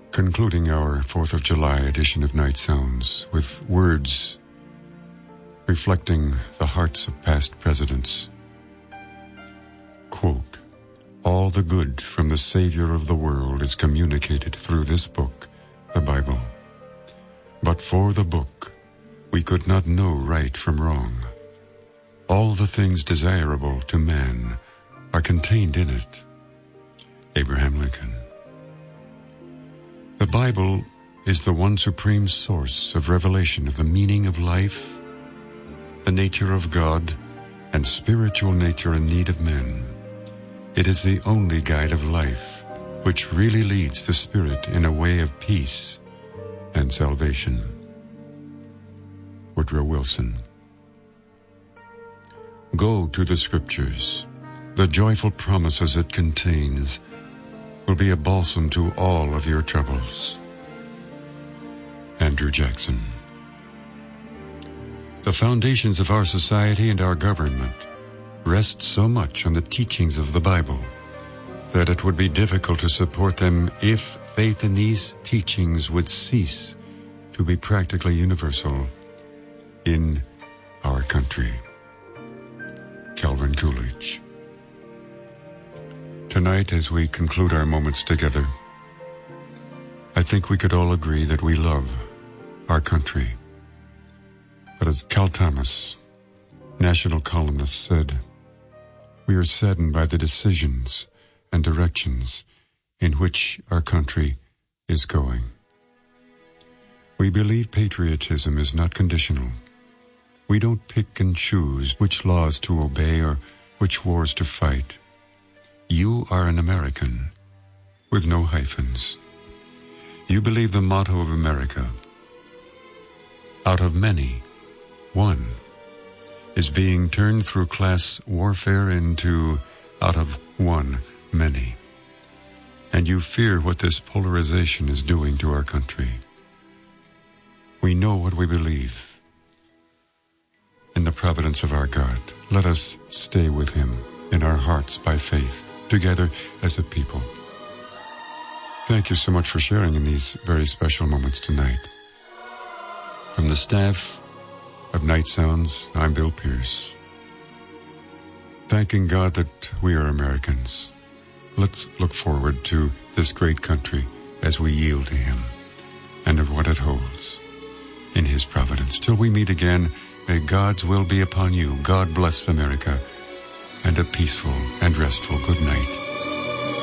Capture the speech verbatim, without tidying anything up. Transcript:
Concluding our fourth of July edition of Night Sounds with words reflecting the hearts of past presidents. Quote, "All the good from the Savior of the world is communicated through this book, the Bible. But for the book, we could not know right from wrong. All the things desirable to man are contained in it." Abraham Lincoln. The Bible is the one supreme source of revelation of the meaning of life, the nature of God, and spiritual nature and need of men. It is the only guide of life which really leads the spirit in a way of peace and salvation. Woodrow Wilson. Go to the Scriptures. The joyful promises it contains will be a balsam to all of your troubles. Andrew Jackson. The foundations of our society and our government rest so much on the teachings of the Bible that it would be difficult to support them if faith in these teachings would cease to be practically universal in our country. Calvin Coolidge. Tonight, as we conclude our moments together, I think we could all agree that we love our country. But as Cal Thomas, national columnist, said, we are saddened by the decisions and directions in which our country is going. We believe patriotism is not conditional. We don't pick and choose which laws to obey or which wars to fight. You are an American with no hyphens. You believe the motto of America, out of many, one, is being turned through class warfare into out of one, many. And you fear what this polarization is doing to our country. We know what we believe. In the providence of our God, let us stay with Him in our hearts by faith, together as a people. Thank you so much for sharing in these very special moments tonight. From the staff of Night Sounds, I'm Bill Pierce. Thanking God that we are Americans. Let's look forward to this great country as we yield to Him and of what it holds in His providence. Till we meet again, may God's will be upon you. God bless America, and a peaceful and restful good night.